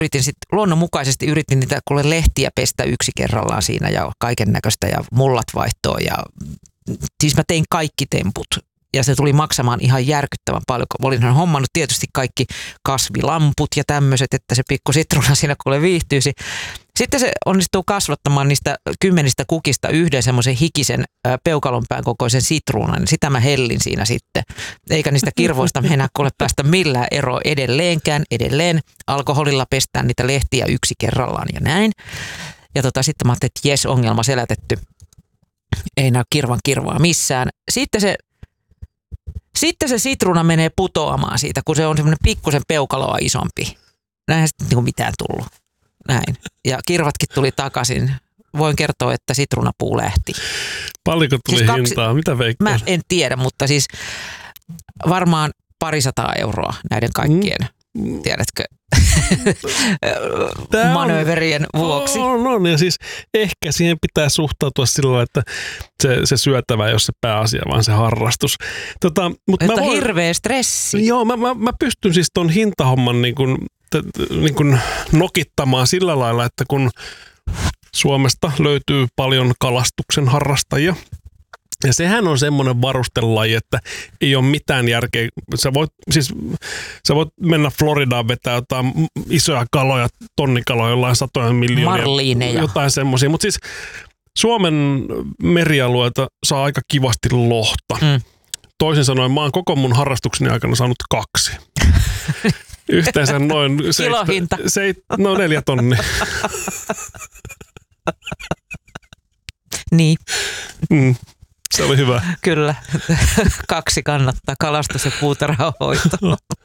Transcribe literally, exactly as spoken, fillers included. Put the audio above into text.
yritin sit, luonnonmukaisesti yritin niitä kuule lehtiä pestä yksi kerrallaan siinä ja kaiken näköistä ja mullat vaihtoa ja siis mä tein kaikki temput. Ja se tuli maksamaan ihan järkyttävän paljon. Olinhan hommannut tietysti kaikki kasvilamput ja tämmöiset, että se pikku sitruuna siinä kuule viihtyisi. Sitten se onnistuu kasvattamaan niistä kymmenistä kukista yhden semmoisen hikisen peukalonpään kokoisen sitruunan. Sitä mä hellin siinä sitten. Eikä niistä kirvoista mennä kuule päästä millään eroa edelleenkään. Edelleen alkoholilla pestään niitä lehtiä yksi kerrallaan ja näin. Ja tota, sitten mä ajattelin, että jes, ongelma selätetty. Ei näy kirvan kirvaa missään. Sitten se Sitten se sitruuna menee putoamaan siitä, kun se on semmoinen pikkusen peukaloa isompi. Näinhän sitten niin kuin mitään tullut. Näin. Ja kirvatkin tuli takaisin. Voin kertoa, että sitruunapuu lähti. Paljonko tuli siis kaksi, hintaa? Mitä veikkaa? Mä en tiedä, mutta siis varmaan parisataa euroa näiden kaikkien. Mm. Tiedätkö? Manööverien vuoksi. On, on, ja siis ehkä siihen pitää suhtautua sillä, että se, se syötävä ei ole se pääasia, vaan se harrastus. Tota, mutta mä voin, hirveä stressi. Joo, mä, mä, mä pystyn siis ton hintahomman niin kuin, t, niin kuin nokittamaan sillä lailla, että kun Suomesta löytyy paljon kalastuksen harrastajia, ja sehän on semmoinen varustelaji, että ei ole mitään järkeä. Sä voit, siis, sä voit mennä Floridaan vetää jotain isoja kaloja, tonnikaloja, jollain satoja miljoonia. Marliineja. Jotain semmoisia. Mutta siis Suomen merialueita saa aika kivasti lohta. Mm. Toisin sanoen mä oon koko mun harrastukseni aikana saanut kaksi. Yhteensä noin... Kilohinta. Seit, no neljä tonni. Niin. Mm. Se oli hyvä. Kyllä. Kaksi kannattaa, kalastus ja puutarhanhoito.